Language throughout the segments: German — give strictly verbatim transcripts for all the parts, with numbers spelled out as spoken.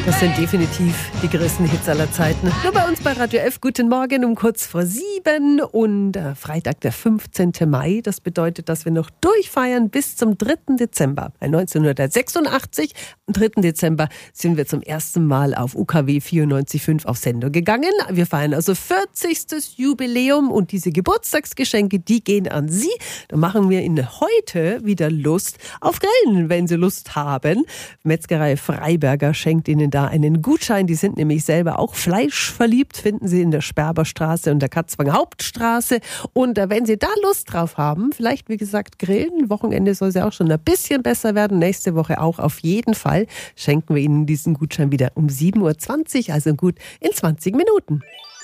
Das sind definitiv die größten Hits aller Zeiten. Nur bei uns bei Radio F. Guten Morgen um kurz vor sieben und äh, Freitag, der fünfzehnten Mai. Das bedeutet, dass wir noch durchfeiern bis zum dritten Dezember. neunzehnhundertsechsundachtzig, am dritten Dezember, sind wir zum ersten Mal auf U K W vierundneunzig Komma fünf auf Sendung gegangen. Wir feiern also vierzigstes Jubiläum und diese Geburtstagsgeschenke, die gehen an Sie. Da machen wir Ihnen heute wieder Lust auf Grillen, wenn Sie Lust haben. Metzgerei Freiberger schenkt Ihnen da einen Gutschein. Die sind nämlich selber auch fleischverliebt, finden Sie in der Sperberstraße und der Katzwang Hauptstraße. Und wenn Sie da Lust drauf haben, vielleicht wie gesagt grillen, Wochenende soll es ja auch schon ein bisschen besser werden, nächste Woche auch auf jeden Fall, schenken wir Ihnen diesen Gutschein wieder um sieben Uhr zwanzig, also gut in zwanzig Minuten.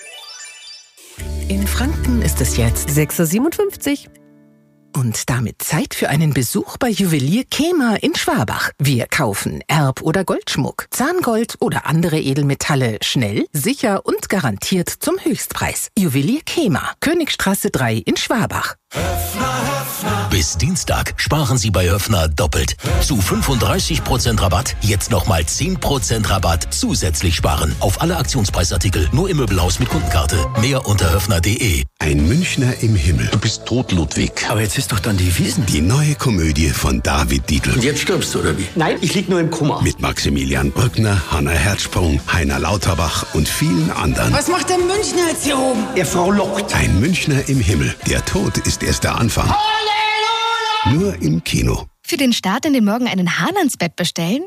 In Franken ist es jetzt sechs Uhr siebenundfünfzig. Und damit Zeit für einen Besuch bei Juwelier Kemer in Schwabach. Wir kaufen Erb- oder Goldschmuck, Zahngold oder andere Edelmetalle schnell, sicher und garantiert zum Höchstpreis. Juwelier Kemer, Königstraße drei in Schwabach. Bis Dienstag sparen Sie bei Höffner doppelt. Zu fünfunddreißig Prozent Rabatt, jetzt nochmal zehn Prozent Rabatt zusätzlich sparen. Auf alle Aktionspreisartikel, nur im Möbelhaus mit Kundenkarte. Mehr unter höffner punkt de. Ein Münchner im Himmel. Du bist tot, Ludwig. Aber jetzt ist doch dann die Wiesn. Die neue Komödie von David Dietl. Und jetzt stirbst du, oder wie? Nein, ich lieg nur im Koma. Mit Maximilian Brückner, Hanna Herzsprung, Heiner Lauterbach und vielen anderen. Was macht der Münchner jetzt hier oben? Der Frau lockt. Ein Münchner im Himmel. Der Tod ist erst der Anfang. Halleluja! Nur im Kino. Für den Start in den Morgen einen Hahn ans Bett bestellen?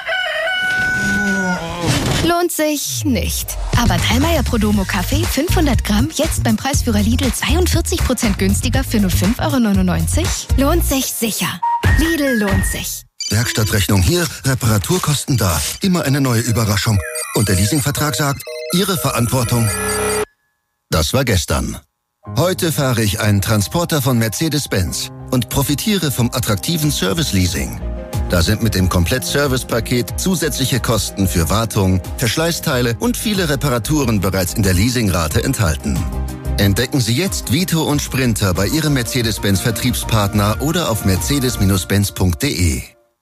Lohnt sich nicht. Aber Dallmayr Prodomo Kaffee fünfhundert Gramm jetzt beim Preisführer Lidl zweiundvierzig Prozent günstiger für nur fünf Euro neunundneunzig? Lohnt sich sicher. Lidl lohnt sich. Werkstattrechnung hier, Reparaturkosten da. Immer eine neue Überraschung. Und der Leasingvertrag sagt, Ihre Verantwortung. Das war gestern. Heute fahre ich einen Transporter von Mercedes-Benz und profitiere vom attraktiven Service-Leasing. Da sind mit dem Komplett-Service-Paket zusätzliche Kosten für Wartung, Verschleißteile und viele Reparaturen bereits in der Leasingrate enthalten. Entdecken Sie jetzt Vito und Sprinter bei Ihrem Mercedes-Benz-Vertriebspartner oder auf mercedes Benz punkt de.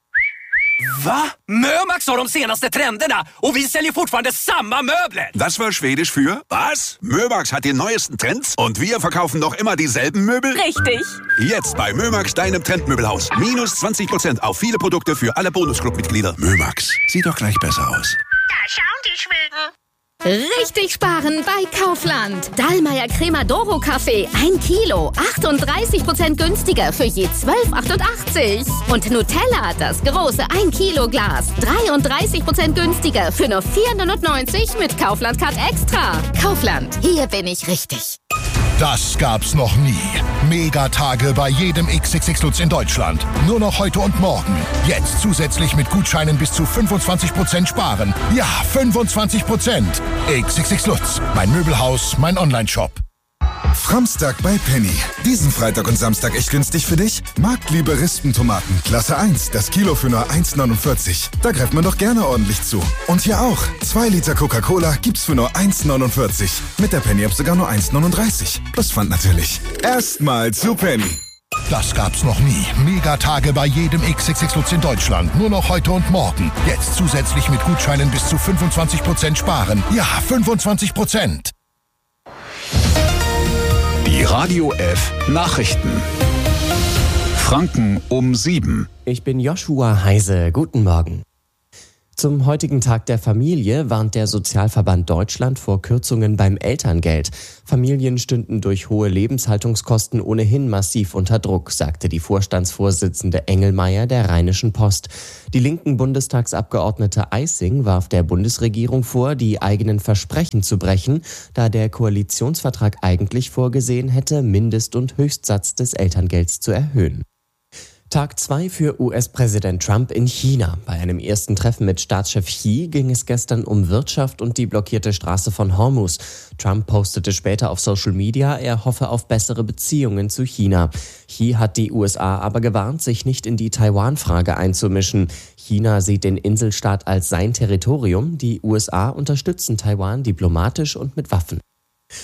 Va? Mömax har de senaste trenderna och vi säljer fortfarande samma möbler. Das war Schwedisch für was? Mömax hat die neuesten Trends und wir verkaufen noch immer dieselben Möbel? Richtig. Jetzt bei Mömax, deinem Trendmöbelhaus. Minus zwanzig Prozent auf viele Produkte für alle Bonusclub-Mitglieder. Mömax, sieht doch gleich besser aus. Da schauen die Schweden. Richtig sparen bei Kaufland. Dallmayr Cremadoro Kaffee, ein Kilo, achtunddreißig Prozent günstiger für je zwölf achtundachtzig. Und Nutella, das große ein Kilo Glas, dreiunddreißig Prozent günstiger für nur vier neunundneunzig mit Kaufland Card Extra. Kaufland, hier bin ich richtig. Das gab's noch nie. Megatage bei jedem X X X Lutz in Deutschland. Nur noch heute und morgen. Jetzt zusätzlich mit Gutscheinen bis zu fünfundzwanzig Prozent sparen. Ja, fünfundzwanzig Prozent. X X X Lutz. Mein Möbelhaus, mein Onlineshop. Framstag bei Penny. Diesen Freitag und Samstag echt günstig für dich? Marktliebe Rispentomaten, Klasse eins, das Kilo für nur eins neunundvierzig. Da greift man doch gerne ordentlich zu. Und hier auch. zwei Liter Coca-Cola gibt's für nur eins neunundvierzig. Mit der Penny-App sogar nur eins neununddreißig. Plus Pfand natürlich. Erstmal zu Penny. Das gab's noch nie. Megatage bei jedem X X X Lutz in Deutschland. Nur noch heute und morgen. Jetzt zusätzlich mit Gutscheinen bis zu fünfundzwanzig Prozent sparen. Ja, fünfundzwanzig Prozent. Die Radio F Nachrichten. Franken um sieben. Ich bin Joshua Heise. Guten Morgen. Zum heutigen Tag der Familie warnt der Sozialverband Deutschland vor Kürzungen beim Elterngeld. Familien stünden durch hohe Lebenshaltungskosten ohnehin massiv unter Druck, sagte die Vorstandsvorsitzende Engelmeier der Rheinischen Post. Die linken Bundestagsabgeordnete Eissing warf der Bundesregierung vor, die eigenen Versprechen zu brechen, da der Koalitionsvertrag eigentlich vorgesehen hätte, Mindest- und Höchstsatz des Elterngelds zu erhöhen. Tag zwei für U S-Präsident Trump in China. Bei einem ersten Treffen mit Staatschef Xi ging es gestern um Wirtschaft und die blockierte Straße von Hormuz. Trump postete später auf Social Media, er hoffe auf bessere Beziehungen zu China. Xi hat die U S A aber gewarnt, sich nicht in die Taiwan-Frage einzumischen. China sieht den Inselstaat als sein Territorium. Die U S A unterstützen Taiwan diplomatisch und mit Waffen.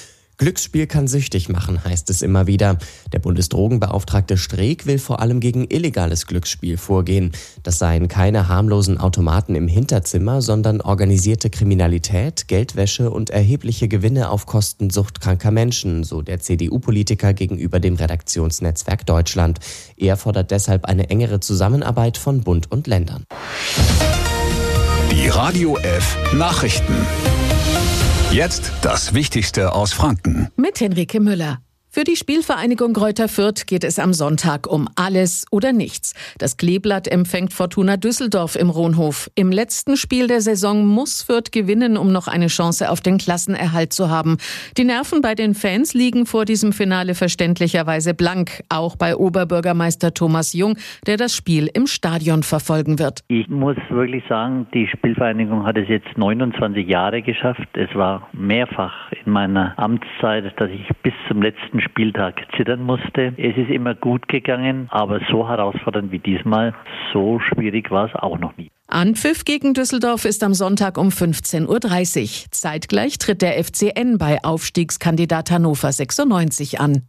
Glücksspiel kann süchtig machen, heißt es immer wieder. Der Bundesdrogenbeauftragte Streeck will vor allem gegen illegales Glücksspiel vorgehen. Das seien keine harmlosen Automaten im Hinterzimmer, sondern organisierte Kriminalität, Geldwäsche und erhebliche Gewinne auf Kosten suchtkranker Menschen, so der C D U-Politiker gegenüber dem Redaktionsnetzwerk Deutschland. Er fordert deshalb eine engere Zusammenarbeit von Bund und Ländern. Die Radio F Nachrichten. Jetzt das Wichtigste aus Franken. Mit Henrike Müller. Für die Spielvereinigung Greuther Fürth geht es am Sonntag um alles oder nichts. Das Kleeblatt empfängt Fortuna Düsseldorf im Rohnhof. Im letzten Spiel der Saison muss Fürth gewinnen, um noch eine Chance auf den Klassenerhalt zu haben. Die Nerven bei den Fans liegen vor diesem Finale verständlicherweise blank. Auch bei Oberbürgermeister Thomas Jung, der das Spiel im Stadion verfolgen wird. Ich muss wirklich sagen, die Spielvereinigung hat es jetzt neunundzwanzig Jahre geschafft. Es war mehrfach in meiner Amtszeit, dass ich bis zum letzten Spieltag zittern musste. Es ist immer gut gegangen, aber so herausfordernd wie diesmal, so schwierig war es auch noch nie. Anpfiff gegen Düsseldorf ist am Sonntag um fünfzehn Uhr dreißig. Zeitgleich tritt der F C N bei Aufstiegskandidat Hannover sechsundneunzig an.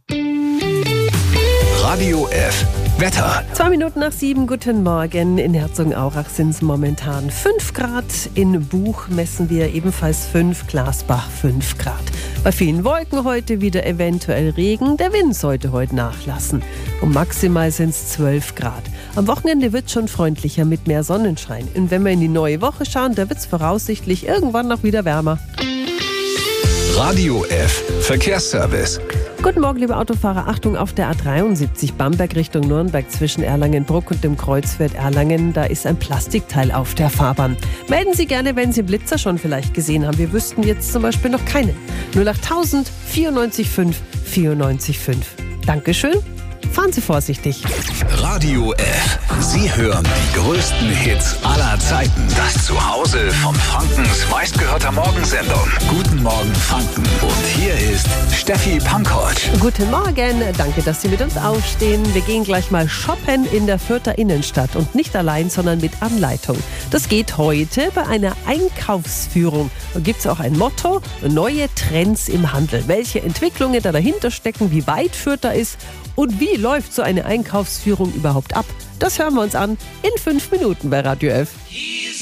Radio F Wetter. Zwei Minuten nach sieben, guten Morgen. In Herzogenaurach sind es momentan fünf Grad. In Buch messen wir ebenfalls fünf, Glasbach fünf Grad. Bei vielen Wolken heute wieder eventuell Regen. Der Wind sollte heute nachlassen. Und maximal sind es zwölf Grad. Am Wochenende wird es schon freundlicher mit mehr Sonnenschein. Und wenn wir in die neue Woche schauen, da wird es voraussichtlich irgendwann noch wieder wärmer. Radio F Verkehrsservice. Guten Morgen, liebe Autofahrer. Achtung auf der A dreiundsiebzig Bamberg Richtung Nürnberg zwischen Erlangen-Bruck und dem Kreuzfeld Erlangen. Da ist ein Plastikteil auf der Fahrbahn. Melden Sie gerne, wenn Sie Blitzer schon vielleicht gesehen haben. Wir wüssten jetzt zum Beispiel noch keinen. null acht tausend vierundneunzig fünf vierundneunzig fünf. Dankeschön. Fahren Sie vorsichtig. Radio F. Sie hören die größten Hits aller Zeiten. Das Zuhause von Frankens meistgehörter Morgensendung. Guten Morgen Franken. Und hier ist Steffi Pankovic. Guten Morgen. Danke, dass Sie mit uns aufstehen. Wir gehen gleich mal shoppen in der Fürther Innenstadt. Und nicht allein, sondern mit Anleitung. Das geht heute bei einer Einkaufsführung. Da gibt es auch ein Motto: Neue Trends im Handel. Welche Entwicklungen da dahinter stecken, wie weit Fürther ist und wie läuft so eine Einkaufsführung überhaupt ab? Das hören wir uns an in fünf Minuten bei Radio F.